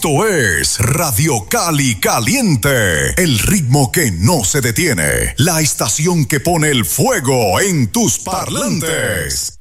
Esto es Radio Cali Caliente, el ritmo que no se detiene, la estación que pone el fuego en tus parlantes.